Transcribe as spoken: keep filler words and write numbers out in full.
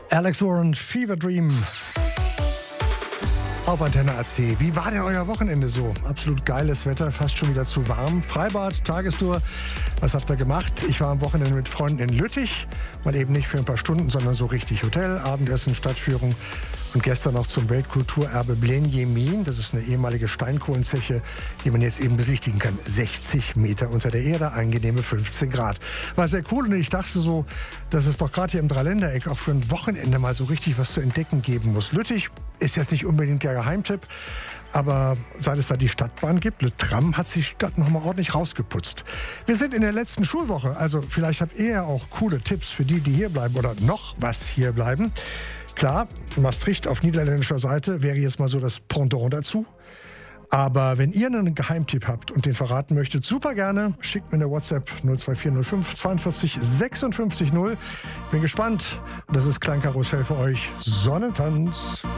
Alex Warren, Fever Dream. Auf Antenne A C. Wie war denn euer Wochenende so? Absolut geiles Wetter, fast schon wieder zu warm. Freibad, Tagestour. Was habt ihr gemacht? Ich war am Wochenende mit Freunden in Lüttich. Mal eben nicht für ein paar Stunden, sondern so richtig Hotel, Abendessen, Stadtführung. Und gestern noch zum Weltkulturerbe Blenjemin. Das ist eine ehemalige Steinkohlenzeche, die man jetzt eben besichtigen kann. sechzig Meter unter der Erde, angenehme fünfzehn Grad. War sehr cool und ich dachte so, dass es doch gerade hier im Dreiländereck auch für ein Wochenende mal so richtig was zu entdecken geben muss. Lüttich ist jetzt nicht unbedingt der Geheimtipp, aber seit es da die Stadtbahn gibt, Le Tram, hat sich die Stadt noch mal ordentlich rausgeputzt. Wir sind in der letzten Schulwoche, also vielleicht habt ihr ja auch coole Tipps für die, die hier bleiben oder noch was hier bleiben. Klar, Maastricht auf niederländischer Seite wäre jetzt mal so das Pendant dazu. Aber wenn ihr einen Geheimtipp habt und den verraten möchtet, super gerne, schickt mir eine WhatsApp null zwei vier null fünf zweiundvierzig sechsundfünfzig null. Bin gespannt. Das ist Klangkarussell für euch. Sonnentanz.